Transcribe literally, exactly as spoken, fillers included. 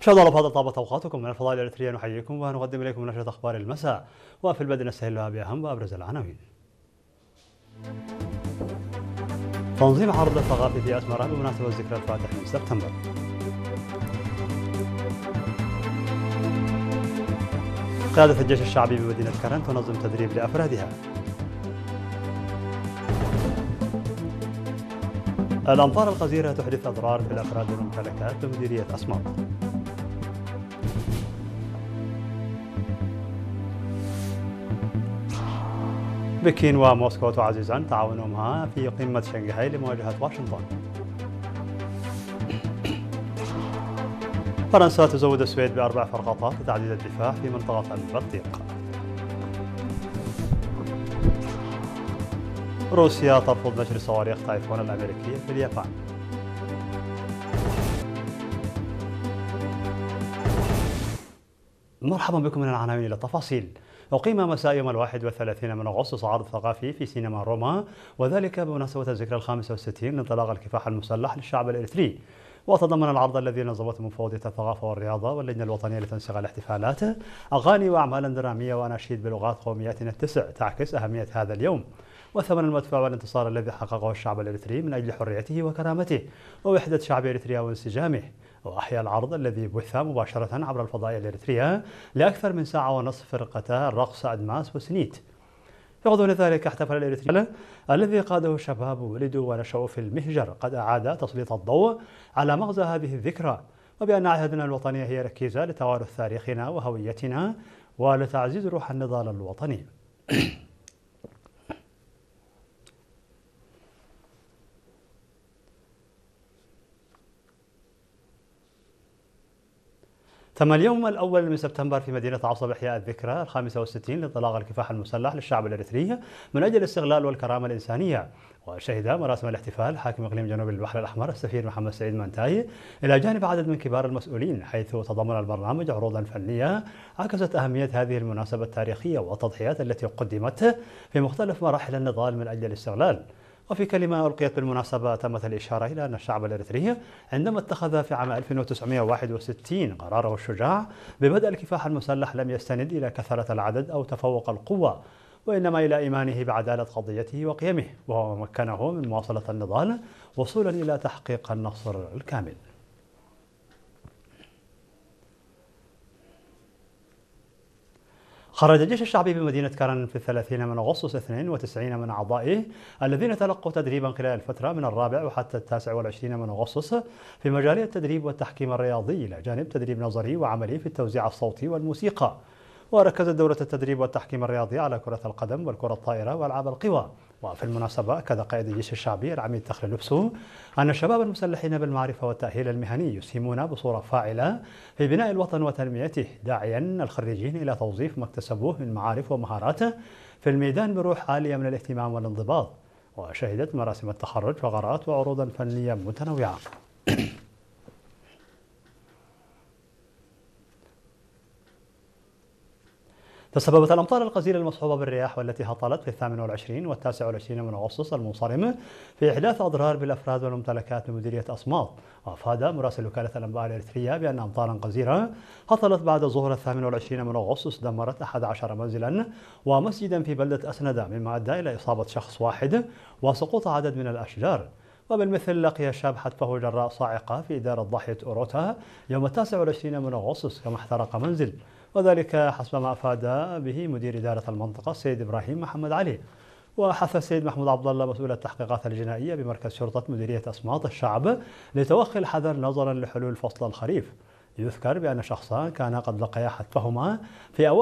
مشاهدينا الأفاضل، طابت أوقاتكم. من الفضاء الإريترية نحييكم ونقدم إليكم نشرة أخبار المساء، وفي البدء نستهلها بأهم وأبرز العناوين. تنظيم عرض ثقافي في أسمرة بمناسبة ذكرى الفاتح من سبتمبر. قيادة الجيش الشعبي بمدينة كرن تنظم تدريب لأفرادها. الأمطار الغزيرة تحدث أضرار في الأفراد والممتلكات بمديرية أسمر. بكين وموسكو تعززان تعاونهما في قمة شنغهاي لمواجهة واشنطن. فرنسا تزود السويد بأربع فرقاطات لتعزيز الدفاع في منطقة البلطيق. روسيا ترفض نشر صواريخ تايفون الأمريكية في اليابان. مرحبا بكم من العناوين إلى التفاصيل. أقيم مساء يوم الواحد والثلاثين من أغسطس عرض ثقافي في سينما روما، وذلك بمناسبة الذكرى الخامسة والستين لانطلاق الكفاح المسلح للشعب الإريتري. وتضمن العرض الذي نظمته مفوضية الثقافة والرياضة واللجنة الوطنية لتنسيق الاحتفالات أغاني وأعمالا درامية وأناشيد بلغات قومياتنا التسع تعكس أهمية هذا اليوم والثمن المدفوع والانتصار الذي حققه الشعب الإريتري من أجل حريته وكرامته ووحدة شعب إريتريا وانسجامه. وأحيا العرض الذي بث مباشرة عبر الفضائية الإريترية لأكثر من ساعة ونصف فرقتا الرقص أدماس وسنيت. في غضون ذلك احتفل الإريتري الذي قاده شباب ولدوا ونشأوا في المهجر قد أعاد تسليط الضوء على مغزى هذه الذكرى، وبأن عهدنا الوطنية هي ركيزة لتوارث تاريخنا وهويتنا ولتعزيز روح النضال الوطني. تم اليوم الأول من سبتمبر في مدينة عصب إحياء الذكرى الخامسة والستين لانطلاق الكفاح المسلح للشعب الإريتري من أجل الاستغلال والكرامة الإنسانية. وشهد مراسم الاحتفال حاكم إقليم جنوب البحر الأحمر السفير محمد سعيد مانتاي إلى جانب عدد من كبار المسؤولين، حيث تضمن البرنامج عروضا فنية عكست أهمية هذه المناسبة التاريخية والتضحيات التي قدمت في مختلف مراحل النضال من أجل الاستغلال. وفي كلمة ألقيت بالمناسبة تمت الإشارة إلى أن الشعب الإريتري عندما اتخذ في عام ألف وتسعمائة وواحد وستين قراره الشجاع ببدء الكفاح المسلح لم يستند إلى كثرة العدد أو تفوق القوة، وإنما إلى إيمانه بعدالة قضيته وقيمه، وهو مكنه من مواصلة النضال وصولا إلى تحقيق النصر الكامل. خرج الجيش الشعبي بمدينة كرن في الثلاثين من أغسطس اثنين وتسعين من أعضائه الذين تلقوا تدريبا خلال الفترة من الرابع وحتى التاسع والعشرين من أغسطس في مجال التدريب والتحكيم الرياضي، إلى جانب تدريب نظري وعملي في التوزيع الصوتي والموسيقى. وركزت دورة التدريب والتحكيم الرياضي على كرة القدم والكرة الطائرة وألعاب القوى. وفي المناسبة أكد قائد الجيش الشعبي العميد تخر لبسو أن الشباب المسلحين بالمعرفة والتأهيل المهني يسهمون بصورة فاعلة في بناء الوطن وتنميته، داعيا الخريجين إلى توظيف ما اكتسبوه من معارف ومهارات في الميدان بروح عالية من الاهتمام والانضباط. وشهدت مراسم التخرج فقرات وعروضا فنية متنوعة. تسببت الأمطار الغزيرة المصحوبة بالرياح والتي هطلت في الثامن والعشرين والتاسع والعشرين من أغسطس المنصرم في إحداث أضرار بالأفراد والممتلكات بمديرية أسماط. وأفاد مراسل وكالة الأنباء الإريترية بأن أمطارا غزيرة هطلت بعد ظهر الثامن والعشرين من أغسطس دمرت أحد عشر منزلا ومسجدا في بلدة أسندة، مما أدى إلى إصابة شخص واحد وسقوط عدد من الأشجار. وبالمثل لقي الشاب حتفه جراء صاعقة في إدارة ضاحية أوروتا يوم التاسع والعشرين من أغسطس، كما احترق منزل، وذلك حسب ما أفاد به مدير إدارة المنطقة السيد إبراهيم محمد علي. وحث السيد محمود عبد الله مسؤول التحقيقات الجنائية بمركز شرطة مديرية أسماط الشعب لتوخي الحذر نظرا لحلول فصل الخريف. يذكر بأن شخصان كانا قد لقيا حتفهما في أول